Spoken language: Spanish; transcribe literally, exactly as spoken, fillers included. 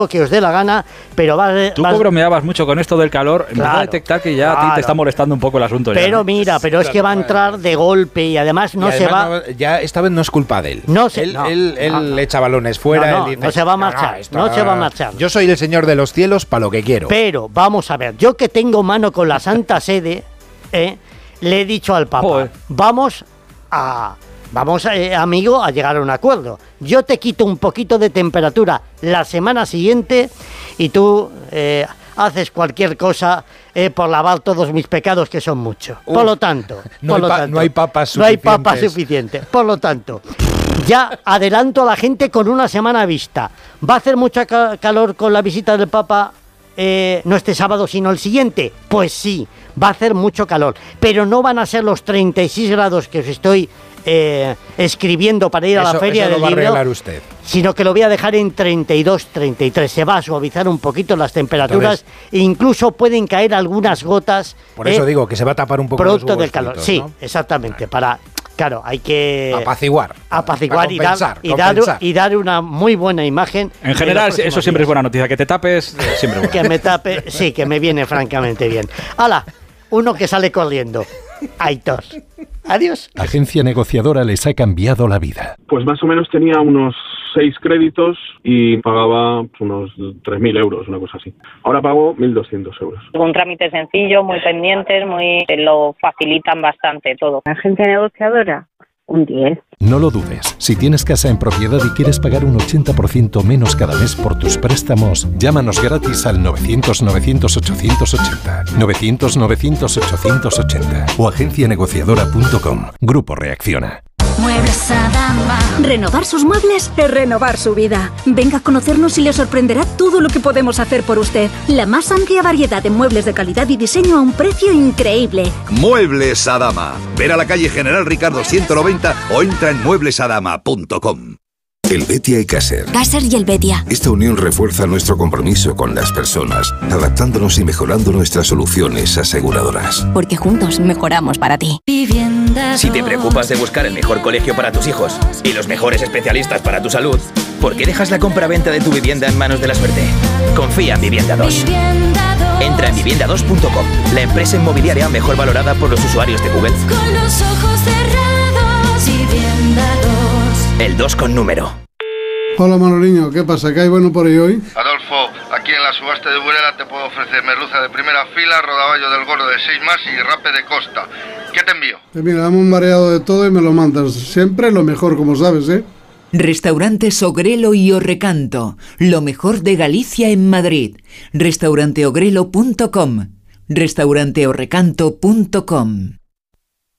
que os dé la gana, pero va a... Tú va, bromeabas mucho con esto del calor, claro, empieza a detectar que ya claro. a ti te está molestando un poco el asunto. Pero ya, ¿no? mira, pero es que va a entrar de golpe y además no y además se va... No, ya esta vez no es culpa de él. No se, él no, él, él no, no. le echa balones fuera. No, no, él dice, no se va a marchar, no, no, esto, no se va a marchar. Yo soy el señor de los cielos para lo que quiero. Pero, vamos a ver, yo que tengo mano con la Santa Sede, eh, le he dicho al Papa, Joder. vamos a... Vamos, eh, amigo, a llegar a un acuerdo. Yo te quito un poquito de temperatura la semana siguiente y tú eh, haces cualquier cosa eh, por lavar todos mis pecados, que son muchos. Uf, por lo tanto, no, por hay lo pa- tanto no hay papas no hay suficientes. papas suficientes. Por lo tanto, ya adelanto a la gente con una semana vista. ¿Va a hacer mucha ca- calor con la visita del Papa? Eh, no este sábado sino el siguiente, pues sí, va a hacer mucho calor, pero no van a ser los treinta y seis grados que os estoy eh, escribiendo para ir a eso, la feria eso del lo va libro, a arreglar usted. Sino que lo voy a dejar en treinta y dos, treinta y tres, se va a suavizar un poquito las temperaturas. Entonces, e incluso pueden caer algunas gotas, por eso eh, digo que se va a tapar un poco producto los del calor, fritos, sí, ¿no? exactamente, para... Claro, hay que apaciguar, apaciguar para y, compensar, dar, y, dar, compensar. y dar una muy buena imagen. En general, eso días. siempre es buena noticia. Que te tapes, siempre es buena. Que me tape, sí, que me viene francamente bien. ¡Hala! Uno que sale corriendo. Aitor. Adiós. Agencia negociadora les ha cambiado la vida. Pues más o menos tenía unos seis créditos y pagaba unos tres mil euros, una cosa así. Ahora pago mil doscientos euros. Un trámite sencillo, muy pendientes, muy lo facilitan bastante todo. Agencia negociadora, un diez. No lo dudes. Si tienes casa en propiedad y quieres pagar un ochenta por ciento menos cada mes por tus préstamos, llámanos gratis al novecientos, novecientos, ochocientos ochenta. novecientos, novecientos, ochocientos ochenta. O agencia negociadora punto com. Grupo Reacciona. Muebles Adama. Renovar sus muebles es renovar su vida. Venga a conocernos y le sorprenderá todo lo que podemos hacer por usted. La más amplia variedad de muebles de calidad y diseño a un precio increíble. Muebles Adama. Ven a la calle General Ricardo ciento noventa o entra en muebles adama punto com. Helvetia y Caser. Caser y Helvetia. Esta unión refuerza nuestro compromiso con las personas, adaptándonos y mejorando nuestras soluciones aseguradoras. Porque juntos mejoramos para ti. Si te preocupas de buscar el mejor colegio para tus hijos y los mejores especialistas para tu salud, ¿por qué dejas la compra-venta de tu vivienda en manos de la suerte? Confía en Vivienda dos. Entra en vivienda dos punto com, la empresa inmobiliaria mejor valorada por los usuarios de Google. Con los ojos cerrados, Vivienda dos. El dos con número. Hola Manoliño, ¿qué pasa? ¿Qué hay bueno por ahí hoy? Adolfo, aquí en la subasta de Burela te puedo ofrecer merluza de primera fila, rodaballo del gordo de seis más y rape de costa. ¿Qué te envío? Pues mira, dame un mareado de todo y me lo mandas. Siempre lo mejor, como sabes, ¿eh? Restaurantes Ogrelo y Orrecanto, lo mejor de Galicia en Madrid. restaurante ogrelo punto com, restaurante orrecanto punto com.